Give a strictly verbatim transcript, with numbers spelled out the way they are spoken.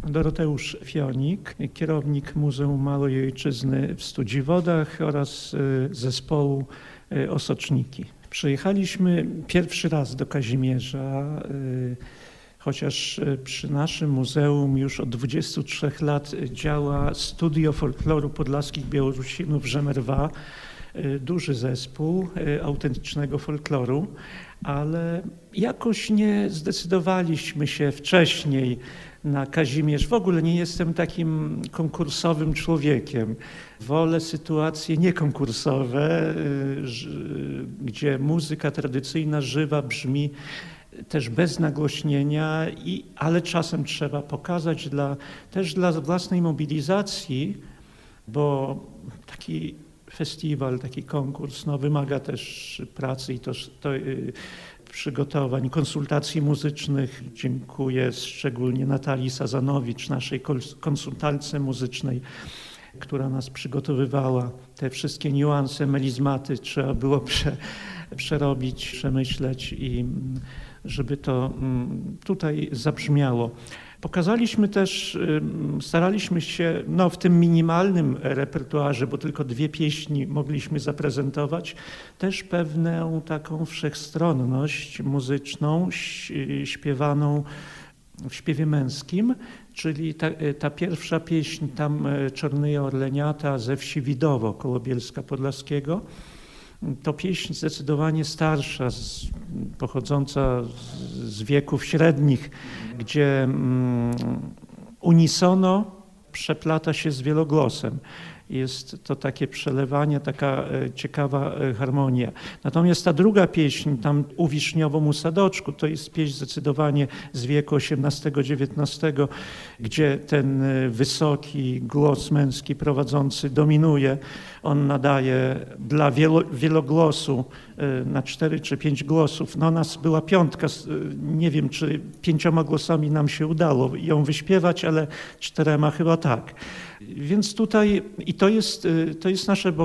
Doroteusz Fionik, kierownik Muzeum Małej Ojczyzny w Studziwodach oraz zespołu Osoczniki. Przyjechaliśmy pierwszy raz do Kazimierza, chociaż przy naszym muzeum już od dwudziestu trzech lat działa Studio Folkloru Podlaskich Białorusinów Żemerwa, duży zespół autentycznego folkloru, ale jakoś nie zdecydowaliśmy się wcześniej na Kazimierz. W ogóle nie jestem takim konkursowym człowiekiem. Wolę sytuacje niekonkursowe, gdzie muzyka tradycyjna, żywa brzmi też bez nagłośnienia, i, ale czasem trzeba pokazać dla, też dla własnej mobilizacji, bo taki festiwal, taki konkurs no, wymaga też pracy i to, to y, przygotowań, konsultacji muzycznych. Dziękuję szczególnie Natalii Sazanowicz, naszej konsultantce muzycznej, która nas przygotowywała. Te wszystkie niuanse, melizmaty trzeba było prze, przerobić, przemyśleć i żeby to tutaj zabrzmiało. Pokazaliśmy też, staraliśmy się no, w tym minimalnym repertuarze, bo tylko dwie pieśni mogliśmy zaprezentować, też pewną taką wszechstronność muzyczną, śpiewaną w śpiewie męskim, czyli ta, ta pierwsza pieśń tam Czornyje Orleniata ze wsi Widowo koło Bielska Podlaskiego. To pieśń zdecydowanie starsza, z, pochodząca z, z wieków średnich, gdzie um, unisono przeplata się z wielogłosem. Jest to takie przelewanie, taka e, ciekawa e, harmonia. Natomiast ta druga pieśń, tam U wiszniową u sadoczku, to jest pieśń zdecydowanie z wieku osiemnastego dziewiętnastego, gdzie ten e, wysoki głos męski prowadzący dominuje. On nadaje dla wielo, wielogłosu e, na cztery czy pięć głosów. No nas była piątka, e, nie wiem, czy pięcioma głosami nam się udało ją wyśpiewać, ale czterema chyba tak. Więc tutaj i to jest, to jest nasze